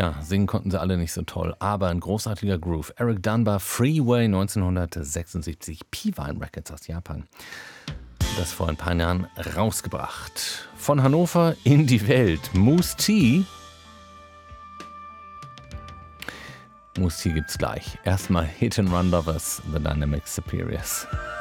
Ja, singen konnten sie alle nicht so toll, aber ein großartiger Groove. Eric Dunbar, Freeway 1976, P-Vine Records aus Japan. Das vor ein paar Jahren rausgebracht. Von Hannover in die Welt. Mousse T. Mousse T gibt's gleich. Erstmal Hit and Run Lovers, The Dynamic Superiors.